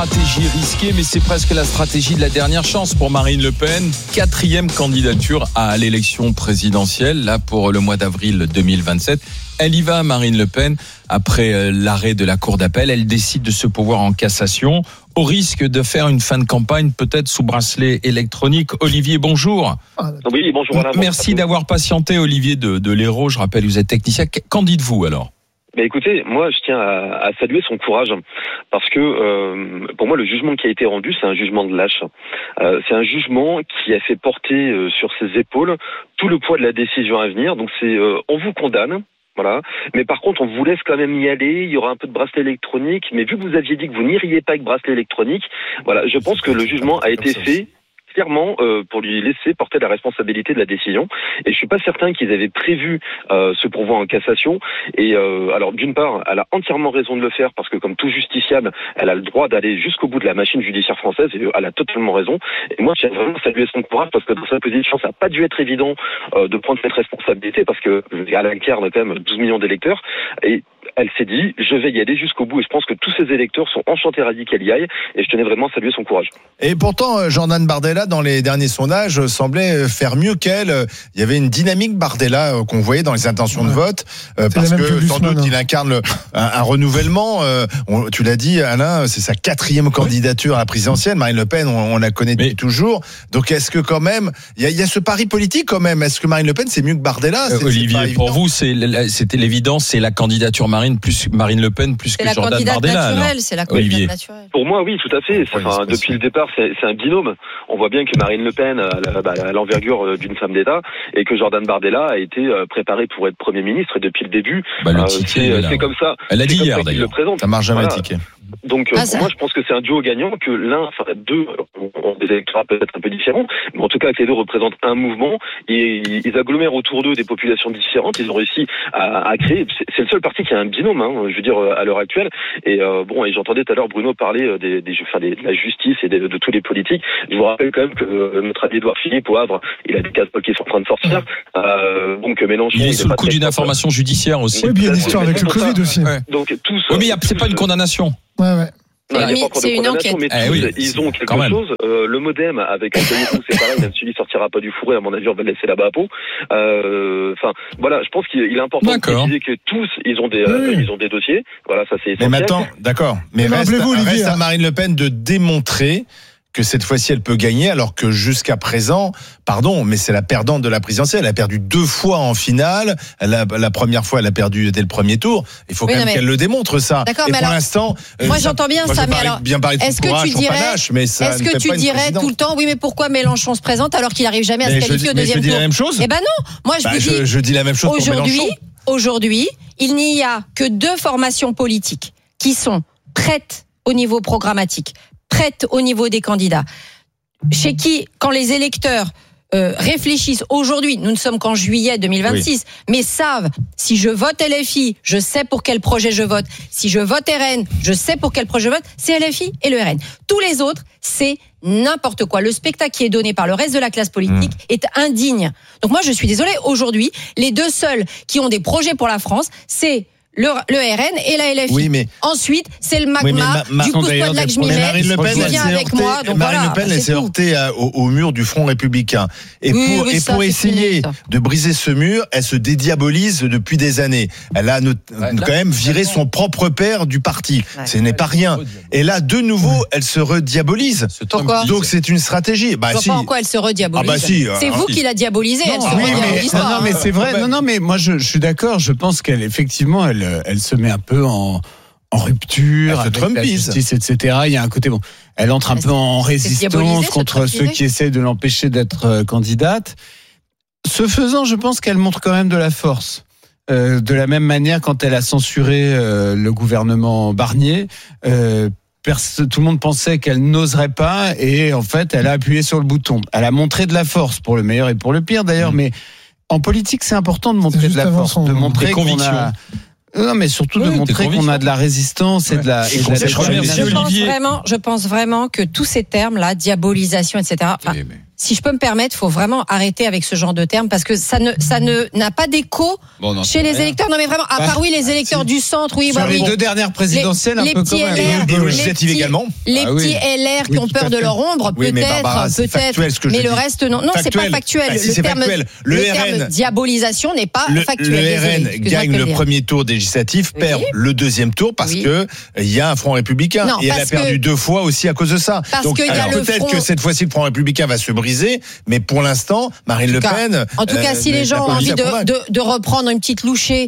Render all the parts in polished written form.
stratégie risquée, mais c'est presque la stratégie de la dernière chance pour Marine Le Pen. 4e candidature à l'élection présidentielle, là pour le mois d'avril 2027. Elle y va, Marine Le Pen, après l'arrêt de la Cour d'appel. Elle décide de se pourvoir en cassation, au risque de faire une fin de campagne peut-être sous bracelet électronique. Olivier, bonjour. Oui, bonjour. Merci d'avoir patienté, Olivier de l'Hérault. Je rappelle, vous êtes technicien. Qu'en dites-vous alors ? Écoutez, moi je tiens à saluer son courage parce que pour moi le jugement qui a été rendu c'est un jugement de lâche. C'est un jugement qui a fait porter sur ses épaules tout le poids de la décision à venir. Donc c'est on vous condamne. Voilà. Mais par contre, on vous laisse quand même y aller. Il y aura un peu de bracelet électronique. Mais vu que vous aviez dit que vous n'iriez pas avec bracelet électronique, voilà, je pense que le jugement a été fait clairement pour lui laisser porter la responsabilité de la décision. Et je suis pas certain qu'ils avaient prévu ce pourvoi en cassation. Et alors d'une part, elle a entièrement raison de le faire parce que comme tout justiciable, elle a le droit d'aller jusqu'au bout de la machine judiciaire française et elle a totalement raison. Et moi, je tiens vraiment à saluer son courage parce que dans sa position, ça n'a pas dû être évident de prendre cette responsabilité parce que elle incarne quand même 12 millions d'électeurs et elle s'est dit, je vais y aller jusqu'au bout. Et je pense que tous ces électeurs sont enchantés ravis qu'elle y aille. Et je tenais vraiment à saluer son courage. Et pourtant, Jordan Bardella, dans les derniers sondages, semblait faire mieux qu'elle. Il y avait une dynamique Bardella qu'on voyait dans les intentions de vote. Parce que sans doute, il incarne un renouvellement. Tu l'as dit, Alain, c'est sa 4e candidature à la présidentielle. Marine Le Pen, on la connaît depuis toujours. Donc, est-ce que quand même, il y a ce pari politique quand même. Est-ce que Marine Le Pen, c'est mieux que Bardella? Olivier, pour vous, c'était l'évidence, c'est la candidature Marine Le Pen plus que Jordan Bardella. C'est la candidate naturelle. Pour moi, oui, tout à fait. Depuis le départ, c'est un binôme. On voit bien que Marine Le Pen a l'envergure d'une femme d'État et que Jordan Bardella a été préparé pour être Premier ministre. Et depuis le début, c'est comme ça. Elle a dit hier d'ailleurs. Ça marche jamais ticket. Donc pour moi, je pense que c'est un duo gagnant, que deux ont des électorats peut-être un peu différents, mais en tout cas que les deux représentent un mouvement et ils agglomèrent autour d'eux des populations différentes. Ils ont réussi à créer. C'est le seul parti qui a un binôme, je veux dire à l'heure actuelle. Et et j'entendais tout à l'heure Bruno parler de la justice et de tous les politiques. Je vous rappelle quand même que notre ami Édouard Philippe au Havre, il a des casseroles qui sont en train de sortir. Donc Mélenchon, il est sous le coup d'une information judiciaire aussi. Oui, puis il y a l'histoire avec le Covid aussi. Ouais. Donc tous. Oui, mais c'est pas une condamnation. Ouais. C'est une enquête. Mais ils ont quelque chose. Le MoDem avec Anthony Roux, c'est pareil, même celui sortira pas du fourré, à mon avis, on va le laisser là-bas à peau. Je pense qu'il est important de préciser que tous, ils ont des dossiers. Voilà, ça c'est essentiel. Mais maintenant, d'accord. Mais reste à Marine Le Pen de démontrer que cette fois-ci elle peut gagner, alors que jusqu'à présent, mais c'est la perdante de la présidentielle. Elle a perdu 2 fois en finale. La première fois, elle a perdu dès le premier tour. Il faut quand même qu'elle le démontre, ça. D'accord, et mais pour l'instant, moi j'entends bien ça, mais alors, bien parler de son courage, son panache, mais ça est-ce que tu dirais tout le temps, oui, mais pourquoi Mélenchon se présente alors qu'il n'arrive jamais à se qualifier au deuxième tour? Je dis la même chose. Eh ben non, moi je dis la même chose pour Mélenchon. Aujourd'hui, il n'y a que 2 formations politiques qui sont prêtes au niveau programmatique, prêtes au niveau des candidats, chez qui, quand les électeurs réfléchissent aujourd'hui, nous ne sommes qu'en juillet 2026, mais savent, si je vote LFI, je sais pour quel projet je vote, si je vote RN, je sais pour quel projet je vote, c'est LFI et le RN. Tous les autres, c'est n'importe quoi. Le spectacle qui est donné par le reste de la classe politique est indigne. Donc moi, je suis désolée, aujourd'hui, les 2 seuls qui ont des projets pour la France, c'est le RN et la LFI. Oui, mais ensuite, c'est le magma du coup de Lakshmi Marine Le Pen, qui vient avec moi. Donc Marine Le Pen, elle s'est heurtée au mur du Front républicain. Et pour essayer de briser ce mur, elle se dédiabolise depuis des années. Elle a quand même viré son propre père du parti. Ce n'est pas rien. Et là, de nouveau, elle se rediabolise. Pourquoi ? Donc c'est une stratégie. Je vois pas en quoi elle se rediabolise. C'est vous qui la diabolisez. Non, mais c'est vrai. Non, mais moi je suis d'accord. Je pense qu'elle effectivement, elle se met un peu en rupture avec la justice, etc. Il y a un côté elle entre un peu en résistance contre ceux qui essaient de l'empêcher d'être candidate. Ce faisant, je pense qu'elle montre quand même de la force. De la même manière, quand elle a censuré le gouvernement Barnier, tout le monde pensait qu'elle n'oserait pas, et en fait, elle a appuyé sur le bouton. Elle a montré de la force, pour le meilleur et pour le pire d'ailleurs, mais en politique, c'est important de montrer de la force, de montrer qu'on a... Non, mais surtout de montrer qu'on a de la résistance et de la je pense vraiment que tous ces termes-là, diabolisation, etc., si je peux me permettre, faut vraiment arrêter avec ce genre de termes parce que ça n'a pas d'écho chez les électeurs. Non mais vraiment, à part les électeurs du centre, sur les 2 dernières présidentielles, un peu quand même. Les législatives également. Les petits LR qui ont peur de leur ombre, peut-être. Mais le reste, non, c'est pas factuel. Le terme diabolisation n'est pas factuel. Le RN gagne le premier tour législatif, perd le deuxième tour parce que il y a un Front républicain et elle a perdu 2 fois aussi à cause de ça. Donc peut-être que cette fois-ci le Front républicain va se briser, mais pour l'instant, Marine Le Pen. En tout cas, si les gens ont envie de reprendre une petite louchée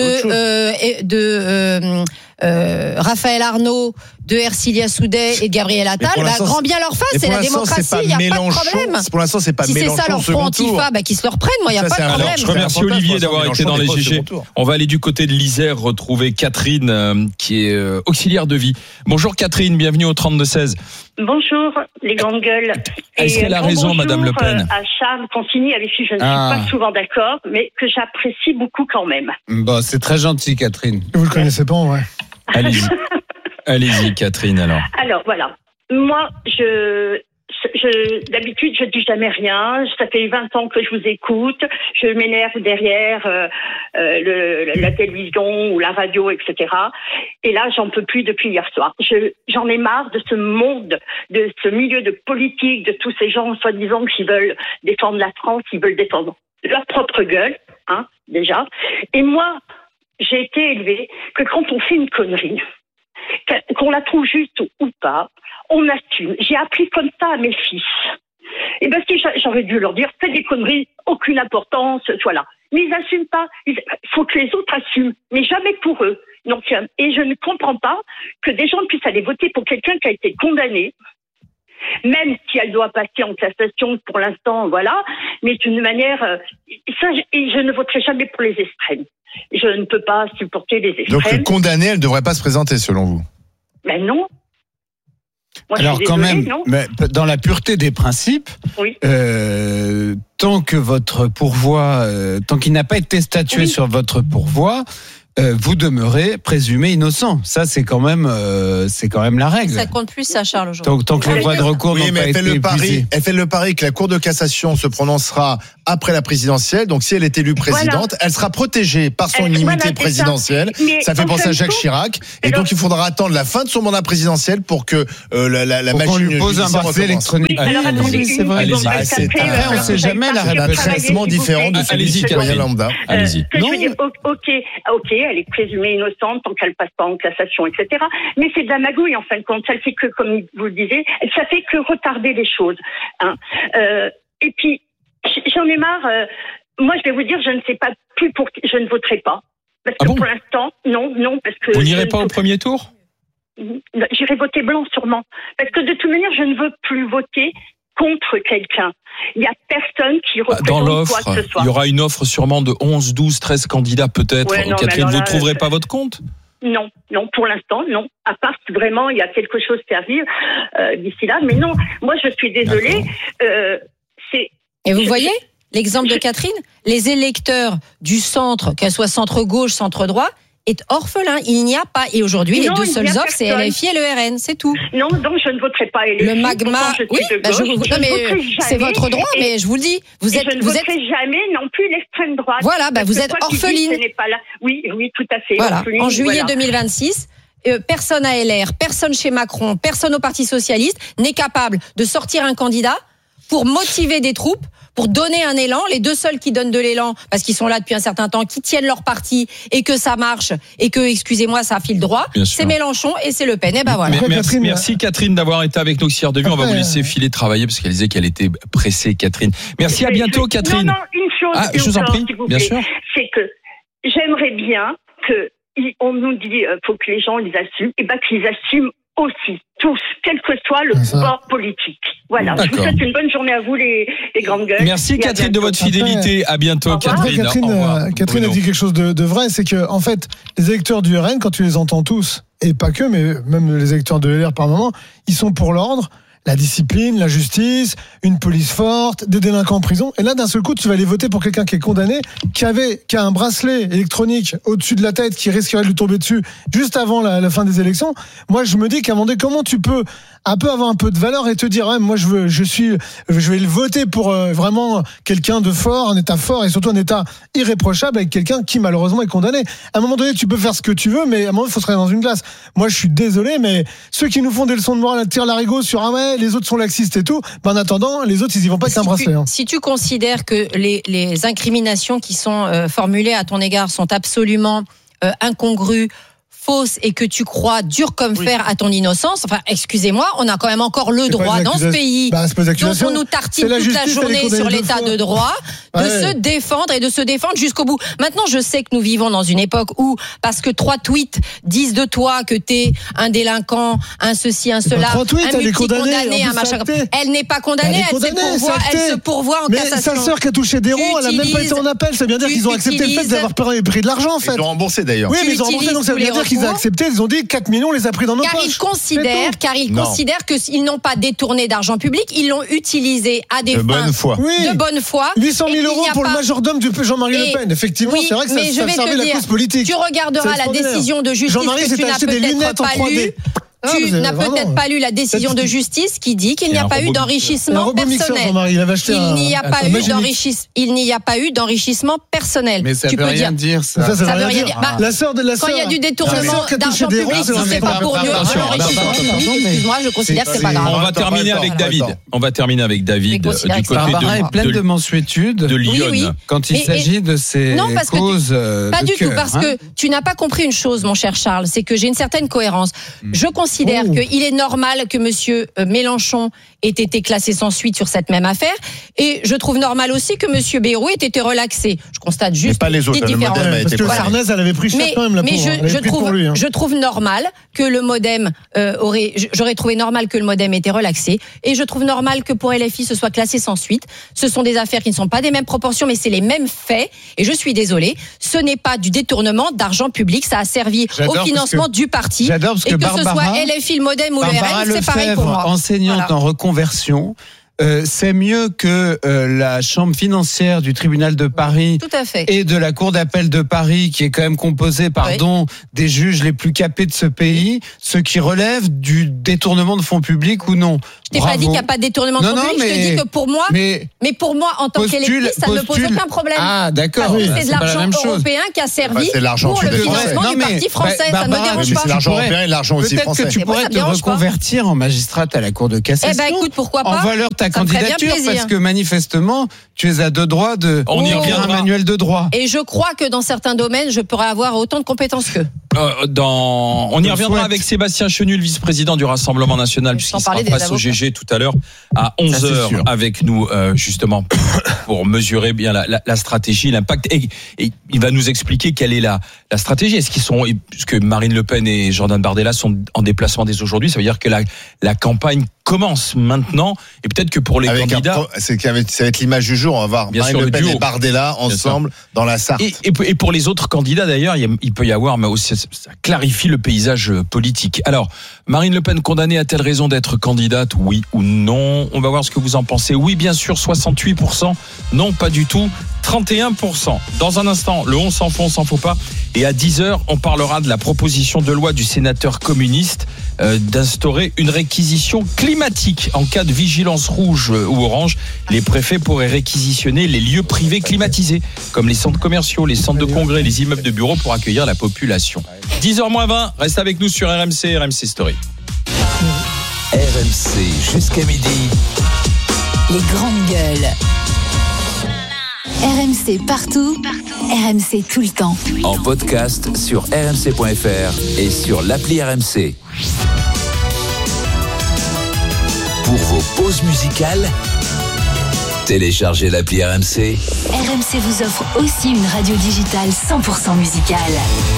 de Raphaël Arnaud, de Ercilia Soudet et de Gabriel Attal, grand bien leur face, c'est la démocratie, il n'y a pas de problème. Pour l'instant, c'est pas Mélenchon. Si c'est ça leur front antifa, qu'ils se le reprennent, moi, il n'y a pas de problème. Je remercie Olivier d'avoir été dans les GG. On va aller du côté de l'Isère retrouver Catherine, qui est auxiliaire de vie. Bonjour Catherine, bienvenue au 32-16. Bonjour, les grandes gueules. Est-ce qu'elle a raison, Madame Le Pen? À Charles Consigny, avec qui je ne suis pas souvent d'accord, mais que j'apprécie beaucoup quand même. Bon, c'est très gentil, Catherine. Vous le connaissez pas, en vrai. Allez-y. Allez-y, Catherine, alors. Alors, voilà. Moi, d'habitude, je dis jamais rien. Ça fait 20 ans que je vous écoute. Je m'énerve derrière la télévision ou la radio, etc. Et là, j'en peux plus depuis hier soir. J'en ai marre de ce monde, de ce milieu de politique, de tous ces gens, soi-disant, qui veulent défendre la France, qui veulent défendre leur propre gueule, déjà. Et moi, j'ai été élevée que quand on fait une connerie, qu'on la trouve juste ou pas, on assume. J'ai appris comme ça à mes fils. Et ben si j'aurais dû leur dire, faites des conneries, aucune importance, voilà. Mais ils n'assument pas. Il faut que les autres assument, mais jamais pour eux. Donc, et je ne comprends pas que des gens puissent aller voter pour quelqu'un qui a été condamné, même si elle doit passer en cassation pour l'instant, voilà. Mais d'une manière, je ne voterai jamais pour les extrêmes. Je ne peux pas supporter les extrêmes. Donc, condamnée, elle ne devrait pas se présenter, selon vous? Ben non. Moi, alors, quand même, mais dans la pureté des principes, tant que votre pourvoi, tant qu'il n'a pas été statué sur votre pourvoi, vous demeurez présumé innocent. Ça, c'est quand même la règle. Ça compte plus, ça, Charles, aujourd'hui. Tant que les voies de recours n'ont pas été épuisées. Elle fait le pari que la Cour de cassation se prononcera après la présidentielle. Donc, si elle est élue présidente, elle sera protégée par son immunité présidentielle. Ça fait penser à Jacques Chirac. Et donc, il faudra attendre la fin de son mandat présidentiel pour que la machine lui pose un bracelet électronique. C'est vrai. Après, on ne sait jamais la réponse. Un traitement différent de celui du citoyen lambda. Allez-y. Je veux dire, ok, elle est présumée innocente tant qu'elle passe pas en cassation, etc. Mais c'est de la magouille, en fin de compte. Ça fait que, comme vous le disiez, ça fait que retarder les choses. Et puis, j'en ai marre. Moi, je vais vous dire, je ne sais pas plus pour qui je ne voterai pas. Parce que pour l'instant, non, parce que... Vous n'irez pas au premier tour? J'irai voter blanc, sûrement. Parce que de toute manière, je ne veux plus voter contre quelqu'un. Il n'y a personne qui représente quoi que ce soit. Il y aura une offre sûrement de 11, 12, 13 candidats peut-être. Catherine, vous ne trouverez pas votre compte? Non, pour l'instant, non. À part si vraiment il y a quelque chose qui arrive d'ici là. Mais non, moi je suis désolée. Et vous voyez l'exemple de Catherine? Les électeurs du centre, qu'elle soit centre-gauche, centre-droit, est orphelin. Il n'y a pas. Et aujourd'hui, les deux seules offres, c'est LFI et le RN, c'est tout. Non, donc je ne voterai pas LFI. Le magma, c'est votre droit, mais je vous le dis. Je ne voterai jamais non plus l'extrême droite. Voilà, vous êtes orpheline. Oui, tout à fait. Voilà. En juillet 2026. Personne à LR, personne chez Macron, personne au Parti Socialiste n'est capable de sortir un candidat pour motiver des troupes, pour donner un élan. Les deux seuls qui donnent de l'élan, parce qu'ils sont là depuis un certain temps, qui tiennent leur parti et que ça marche et que, excusez-moi, ça file droit, c'est Mélenchon et c'est Le Pen. Et voilà. Merci Catherine d'avoir été avec nous, Auxiliaire de vie. On va vous laisser filer travailler parce qu'elle disait qu'elle était pressée, Catherine. Merci, à bientôt, Catherine. Non, une chose. Je vous en prie, bien sûr. C'est que j'aimerais bien on nous dit faut que les gens les assument, et qu'ils assument aussi, tous, quel que soit le pouvoir politique. Voilà, je vous souhaite une bonne journée à vous, les grandes gueules. Merci Catherine de votre fidélité. À bientôt, Catherine. Catherine a dit quelque chose de vrai, c'est que en fait, les électeurs du RN, quand tu les entends tous, et pas que, mais même les électeurs de LR par moment, ils sont pour l'ordre. la discipline, la justice, une police forte, des délinquants en prison. Et là, d'un seul coup, tu vas aller voter pour quelqu'un qui est condamné, qui a un bracelet électronique au-dessus de la tête qui risquerait de lui tomber dessus juste avant la fin des élections. Moi, je me dis qu'à un moment donné, comment tu peux avoir un peu de valeur et te dire, ouais, moi, je vais le voter pour vraiment quelqu'un de fort, un État fort et surtout un État irréprochable avec quelqu'un qui malheureusement est condamné. À un moment donné, tu peux faire ce que tu veux, mais à un moment, il faut se regarder dans une glace. Moi, je suis désolé, mais ceux qui nous font des leçons de morale, tirent l'arigot sur les autres sont laxistes et tout, en attendant, les autres, ils y vont pas avec un bracelet. Si tu considères que les incriminations qui sont formulées à ton égard sont absolument incongrues, fausse et que tu crois dur comme fer à ton innocence, enfin, excusez-moi, on a quand même encore le droit dans ce pays, dont on nous tartine toute la journée sur l'état de droit, de se défendre et de se défendre jusqu'au bout. Maintenant, je sais que nous vivons dans une époque où, parce que 3 tweets disent de toi que t'es un délinquant, un ceci, un cela, un multi-condamné, un machin. Elle n'est pas condamnée, elle se pourvoit en cassation. Mais sa sœur qui a touché des ronds, elle a même pas été en appel, ça veut bien dire qu'ils ont accepté le fait d'avoir pris de l'argent, en fait. Ils ont remboursé d'ailleurs. Oui, mais ils ont remboursé, donc ça veut dire qu'ils ont accepté, ils ont dit 4 millions, on les a pris dans nos poches. Car ils considèrent qu'ils n'ont pas détourné d'argent public, ils l'ont utilisé à des fins de bonne foi. 800 000 euros pour le majordome du Jean-Marie Le Pen. Effectivement, c'est vrai que ça servait la cause politique. Tu regarderas la décision de justice que tu n'as peut-être pas lue. Tu n'as peut-être pas lu la décision de justice qui dit qu'il n'y a pas eu d'enrichissement personnel. Il n'y a pas eu d'enrichissement personnel. Mais ça veut rien dire, ça. Ça veut rien dire. Quand il y a du détournement d'argent public, si c'est pas pour l'enrichissement, moi je considère que c'est pas grave. On va terminer avec David. Du côté Barbara est pleine de mansuétude de Lyon. Quand il s'agit de ces causes de cœur. Pas du tout, parce que tu n'as pas compris une chose, mon cher Charles, c'est que j'ai une certaine cohérence. Je considère qu'il est normal que monsieur Mélenchon ait été classé sans suite sur cette même affaire, et je trouve normal aussi que monsieur Bayrou ait été relaxé. Je constate juste pas les autres, des différences. Parce que Sarnez, elle avait pris cher quand même, la pauvre. Je trouve normal que le MoDem j'aurais trouvé normal que le MoDem ait été relaxé, et je trouve normal que pour LFI ce soit classé sans suite. Ce sont des affaires qui ne sont pas des mêmes proportions, mais c'est les mêmes faits, et je suis désolée, ce n'est pas du détournement d'argent public, ça a servi au financement du parti, et que ce soit LFI, le MoDem ou le RN, c'est pareil pour moi. Enseignante en reconversion, c'est mieux que la chambre financière du tribunal de Paris et de la cour d'appel de Paris, qui est quand même composée des juges les plus capés de ce pays, ceux qui relèvent du détournement de fonds publics ou non. Je t'ai pas dit qu'il n'y a pas de détournement de fonds publics, je te dis que pour moi, mais pour moi en tant qu'électrice, ça ne me pose aucun problème. Ah d'accord. C'est de l'argent européen qui a servi pour le financement du parti français, ça ne me dérange pas. C'est l'argent européen et l'argent aussi français. Peut-être que tu pourrais te reconvertir en magistrate à la Cour de cassation. Eh ben écoute, pourquoi pas. En valeur ta candidature, parce que manifestement tu es à 2 droits de un manuel de droit. Et je crois que dans certains domaines je pourrais avoir autant de compétences qu'eux. On y reviendra avec Sébastien Chenu, le vice-président du Rassemblement National, puisqu'il sera face au GG tout à l'heure à 11h avec nous, justement, pour mesurer bien la stratégie, l'impact. Et il va nous expliquer quelle est la stratégie. Puisque Marine Le Pen et Jordan Bardella sont en déplacement dès aujourd'hui, ça veut dire que la campagne commence maintenant, et peut-être que pour les candidats, ça va être l'image du jour. On va voir Marine Le Pen et Bardella ensemble dans la Sarthe. Et pour les autres candidats d'ailleurs, il peut y avoir, mais aussi ça clarifie le paysage politique. Alors, Marine Le Pen condamnée a-t-elle raison d'être candidate, oui ou non? On va voir ce que vous en pensez. Oui, bien sûr, 68%. Non, pas du tout, 31%. Dans un instant, le on s'en fout, on s'en fout pas. Et à 10h, on parlera de la proposition de loi du sénateur communiste d'instaurer une réquisition climatique. En cas de vigilance rouge ou orange, les préfets pourraient réquisitionner les lieux privés climatisés, comme les centres commerciaux, les centres de congrès, les immeubles de bureaux pour accueillir la population. 10h-20, reste avec nous sur RMC Story. RMC jusqu'à midi. Les grandes gueules. RMC partout, RMC tout le temps. En podcast sur rmc.fr et sur l'appli RMC. Pour vos pauses musicales, téléchargez l'appli RMC. RMC vous offre aussi une radio digitale 100% musicale.